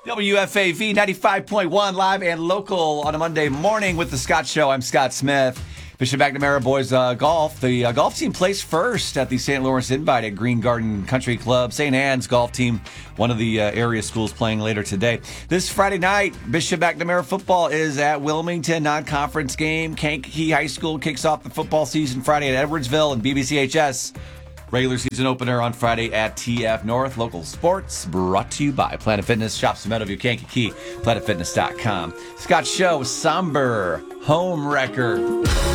WFAV 95.1 live and local on a Monday morning with the Scott Show. I'm Scott Smith. Bishop McNamara boys golf. The golf team placed first at the St. Lawrence Invite at Green Garden Country Club. St. Anne's golf team, one of the area schools, playing later today. This Friday night, Bishop McNamara football is at Wilmington, non-conference game. Kankakee High School kicks off the football season Friday at Edwardsville, and BBCHS regular season opener on Friday at TF North. Local sports brought to you by Planet Fitness. Shops in Meadowview, Kankakee, planetfitness.com. Scott Show, somber home record.